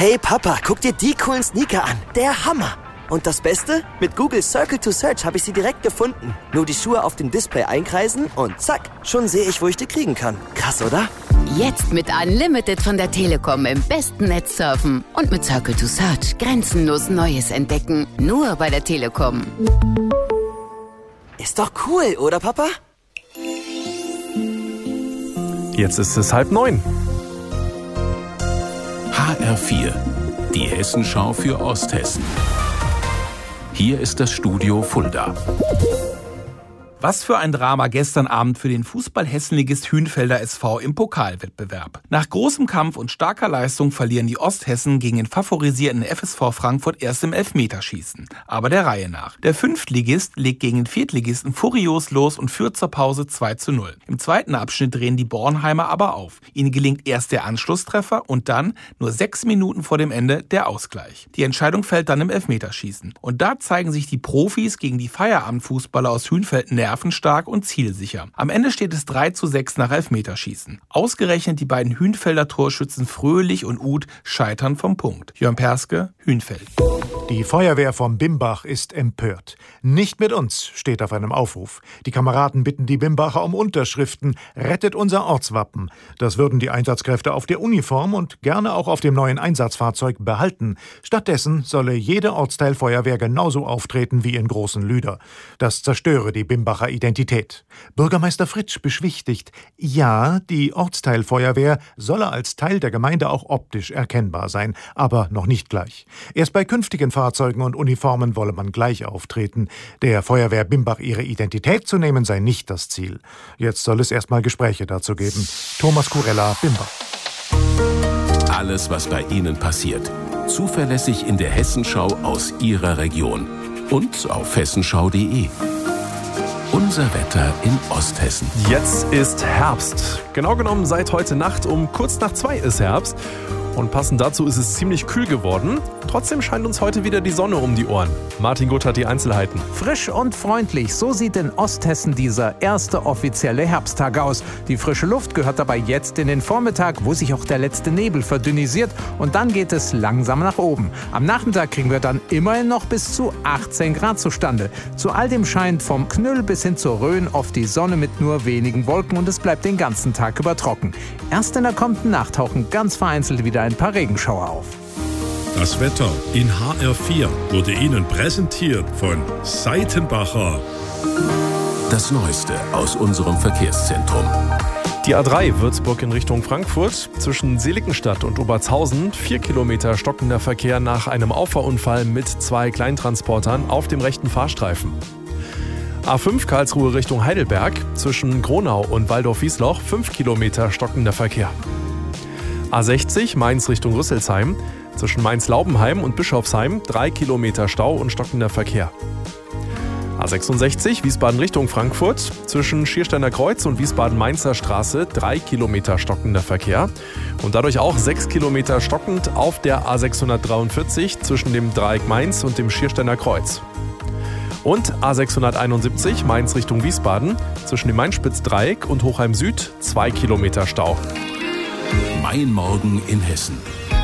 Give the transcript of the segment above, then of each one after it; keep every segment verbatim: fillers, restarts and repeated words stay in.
Hey Papa, guck dir die coolen Sneaker an. Der Hammer. Und das Beste? Mit Google Circle to Search habe ich sie direkt gefunden. Nur die Schuhe auf dem Display einkreisen und zack, schon sehe ich, wo ich die kriegen kann. Krass, oder? Jetzt mit Unlimited von der Telekom im besten Netz surfen und mit Circle to Search grenzenlos Neues entdecken. Nur bei der Telekom. Ist doch cool, oder Papa? Jetzt ist es halb neun. H R vier, die Hessenschau für Osthessen. Hier ist das Studio Fulda. Was für ein Drama gestern Abend für den Fußball-Hessenligist Hünfelder S V im Pokalwettbewerb. Nach großem Kampf und starker Leistung verlieren die Osthessen gegen den favorisierten F S V Frankfurt erst im Elfmeterschießen. Aber der Reihe nach. Der Fünftligist legt gegen den Viertligisten furios los und führt zur Pause zwei zu null. Im zweiten Abschnitt drehen die Bornheimer aber auf. Ihnen gelingt erst der Anschlusstreffer und dann, nur sechs Minuten vor dem Ende, der Ausgleich. Die Entscheidung fällt dann im Elfmeterschießen. Und da zeigen sich die Profis gegen die Feierabendfußballer aus Hünfeld nervenstark und zielsicher. Am Ende steht es drei zu sechs nach Elfmeterschießen. Ausgerechnet die beiden Hünfelder Torschützen Fröhlich und Uth scheitern vom Punkt. Jörn Perske, Hünfeld. Die Feuerwehr vom Bimbach ist empört. Nicht mit uns, steht auf einem Aufruf. Die Kameraden bitten die Bimbacher um Unterschriften. Rettet unser Ortswappen. Das würden die Einsatzkräfte auf der Uniform und gerne auch auf dem neuen Einsatzfahrzeug behalten. Stattdessen solle jede Ortsteilfeuerwehr genauso auftreten wie in Großen Lüder. Das zerstöre die Bimbacher Identität. Bürgermeister Fritsch beschwichtigt, ja, die Ortsteilfeuerwehr solle als Teil der Gemeinde auch optisch erkennbar sein, aber noch nicht gleich. Erst bei künftigen Fahrzeugen und Uniformen wolle man gleich auftreten. Der Feuerwehr Bimbach ihre Identität zu nehmen, sei nicht das Ziel. Jetzt soll es erstmal Gespräche dazu geben. Thomas Kurella, Bimbach. Alles, was bei Ihnen passiert. Zuverlässig in der Hessenschau aus Ihrer Region. Und auf hessenschau punkt de. Unser Wetter in Osthessen. Jetzt ist Herbst. Genau genommen seit heute Nacht um kurz nach zwei ist Herbst. Und passend dazu ist es ziemlich kühl geworden. Trotzdem scheint uns heute wieder die Sonne um die Ohren. Martin Gutt hat die Einzelheiten. Frisch und freundlich, so sieht in Osthessen dieser erste offizielle Herbsttag aus. Die frische Luft gehört dabei jetzt in den Vormittag, wo sich auch der letzte Nebel verdünnisiert. Und dann geht es langsam nach oben. Am Nachmittag kriegen wir dann immerhin noch bis zu achtzehn Grad zustande. Zu all dem scheint vom Knüll bis hin zur Rhön oft die Sonne mit nur wenigen Wolken und es bleibt den ganzen Tag über trocken. Erst in der kommenden Nacht tauchen ganz vereinzelt wieder ein paar Regenschauer auf. Das Wetter in H R vier wurde Ihnen präsentiert von Seitenbacher. Das Neueste aus unserem Verkehrszentrum. Die A drei Würzburg in Richtung Frankfurt. Zwischen Seligenstadt und Obertshausen vier Kilometer stockender Verkehr nach einem Auffahrunfall mit zwei Kleintransportern auf dem rechten Fahrstreifen. A fünf Karlsruhe Richtung Heidelberg. Zwischen Gronau und Waldorf-Wiesloch fünf Kilometer stockender Verkehr. A sechzig Mainz Richtung Rüsselsheim. Zwischen Mainz-Laubenheim und Bischofsheim drei Kilometer Stau und stockender Verkehr. A sechsundsechzig Wiesbaden Richtung Frankfurt. Zwischen Schiersteiner Kreuz und Wiesbaden-Mainzer Straße drei Kilometer stockender Verkehr. Und dadurch auch sechs Kilometer stockend auf der A sechshundertdreiundvierzig zwischen dem Dreieck Mainz und dem Schiersteiner Kreuz. Und A sechshunderteinundsiebzig Mainz Richtung Wiesbaden. Zwischen dem Mainspitz-Dreieck und Hochheim Süd zwei Kilometer Stau. Mein Morgen in Hessen.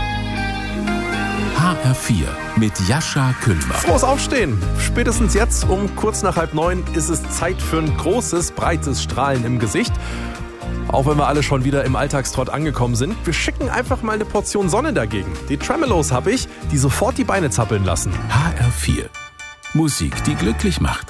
H R vier mit Jascha Küllmer. Frohes Aufstehen! Spätestens jetzt um kurz nach halb neun ist es Zeit für ein großes, breites Strahlen im Gesicht. Auch wenn wir alle schon wieder im Alltagstrott angekommen sind, wir schicken einfach mal eine Portion Sonne dagegen. Die Tremolos habe ich, die sofort die Beine zappeln lassen. H R vier. Musik, die glücklich macht.